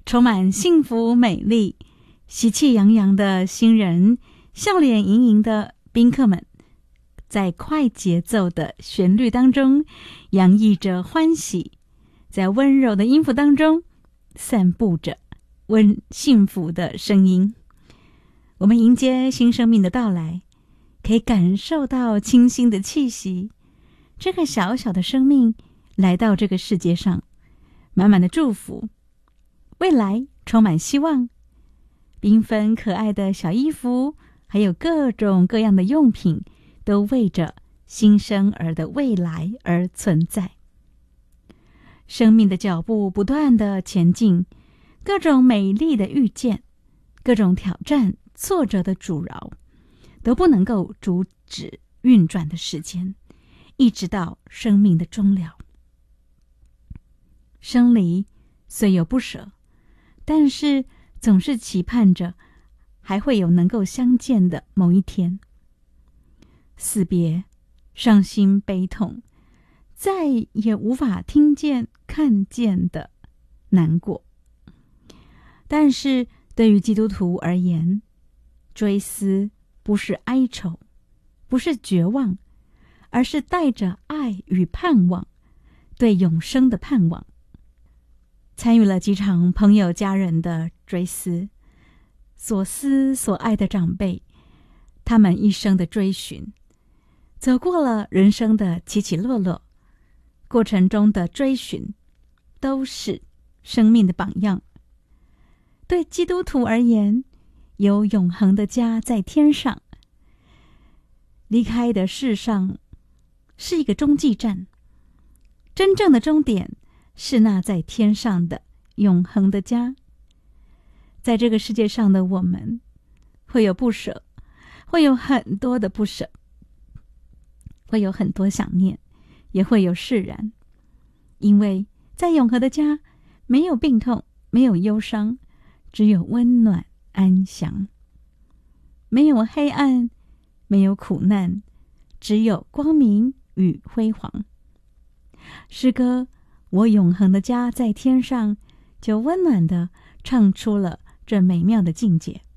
充满幸福美丽、喜气洋洋的新人，笑脸盈盈的宾客们，在快节奏的旋律当中洋溢着欢喜，在温柔的音符当中散布着幸福的声音。我们迎接新生命的到来，可以感受到清新的气息。这个小小的生命来到这个世界上，满满的祝福，未来充满希望。缤纷可爱的小衣服，还有各种各样的用品，都为着新生儿的未来而存在。生命的脚步不断的前进，各种美丽的遇见，各种挑战挫折的阻挠，都不能够阻止运转的时间，一直到生命的终了。生离虽有不舍，但是总是期盼着还会有能够相见的某一天。死别伤心悲痛，再也无法听见看见的难过。但是对于基督徒而言，追思不是哀愁，不是绝望，而是带着爱与盼望，对永生的盼望。参与了几场朋友家人的追思，所思所爱的长辈，他们一生的追寻，走过了人生的起起落落，过程中的追寻都是生命的榜样。对基督徒而言，有永恒的家在天上，离开的世上是一个中继站，真正的终点是那在天上的永恒的家。在这个世界上的我们，会有不舍，会有很多的不舍，会有很多想念，也会有释然。因为在永恒的家，没有病痛，没有忧伤，只有温暖安详。没有黑暗，没有苦难，只有光明与辉煌。诗歌我永恒的家在天上，就温暖地唱出了这美妙的境界。